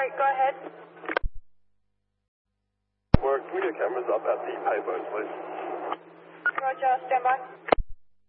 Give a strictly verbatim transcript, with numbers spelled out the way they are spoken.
Alright, go ahead. Work, can we get cameras up at the Piper, please? Roger, stand by.